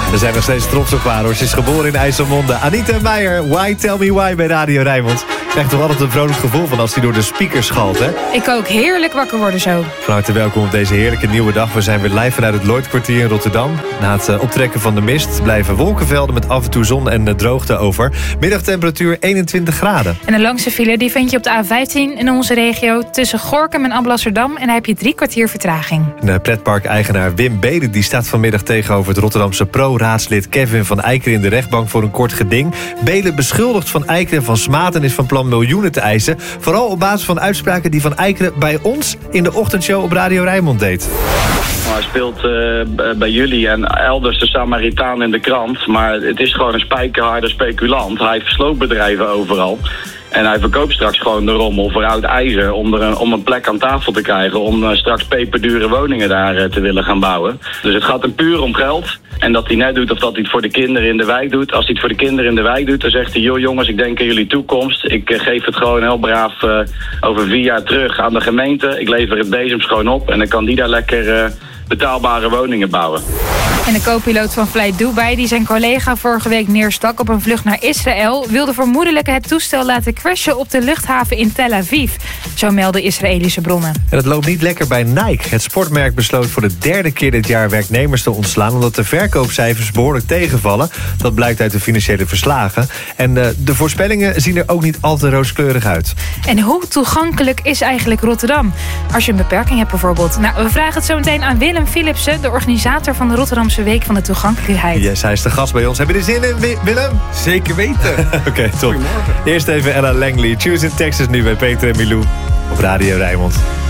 We zijn nog steeds trots op haar, hoor. Ze is geboren in IJsselmonde. Anita Meijer, Why Tell Me Why bij Radio Rijnmond. Ik krijg toch altijd een vrolijk gevoel van als hij door de speakers schalt, hè? Ik ook. Heerlijk wakker worden zo. Van harte welkom op deze heerlijke nieuwe dag. We zijn weer live vanuit het Lloydkwartier in Rotterdam. Na het optrekken van de mist blijven wolkenvelden met af en toe zon en droogte over. Middagtemperatuur 21 graden. En de langste file die vind je op de A15 in onze regio tussen Gorinchem en Alblasserdam. En daar heb je 3 kwartier vertraging. De pretparkeigenaar Wim Bede die staat vanmiddag tegenover het Rotterdamse pro-raadslid Kevin van Eijken in de rechtbank voor een kort geding. Bede beschuldigt Van Eijken van smaad en is van plan miljoenen te eisen. Vooral op basis van uitspraken die Van Eijken bij ons in de ochtendshow op Radio Rijnmond deed. Hij speelt bij jullie en elders de Samaritaan in de krant. Maar het is gewoon een spijkerharde speculant. Hij heeft sloopbedrijven overal. En hij verkoopt straks gewoon de rommel voor oud ijzer om een plek aan tafel te krijgen. Om straks peperdure woningen daar te willen gaan bouwen. Dus het gaat hem puur om geld. En dat hij net doet of dat hij het voor de kinderen in de wijk doet. Als hij het voor de kinderen in de wijk doet, dan zegt hij: joh jongens, ik denk aan jullie toekomst. Ik geef het gewoon heel braaf over 4 jaar terug aan de gemeente. Ik lever het bezems gewoon op en dan kan die daar lekker betaalbare woningen bouwen. En de co-piloot van Flight Dubai, die zijn collega vorige week neerstak op een vlucht naar Israël, wilde vermoedelijk het toestel laten crashen op de luchthaven in Tel Aviv. Zo melden Israëlische bronnen. En het loopt niet lekker bij Nike. Het sportmerk besloot voor de 3e keer dit jaar werknemers te ontslaan, omdat de verkoopcijfers behoorlijk tegenvallen. Dat blijkt uit de financiële verslagen. En de voorspellingen zien er ook niet al te rooskleurig uit. En hoe toegankelijk is eigenlijk Rotterdam? Als je een beperking hebt bijvoorbeeld. Nou, we vragen het zo meteen aan Willem Philipsen, de organisator van de Rotterdamse Week van de Toegankelijkheid. Yes, hij is de gast bij ons. Heb je er zin in, Willem? Zeker weten. Oké, top. Eerst even Ella Langley. Choose in Texas nu bij Peter en Milou op Radio Rijnmond.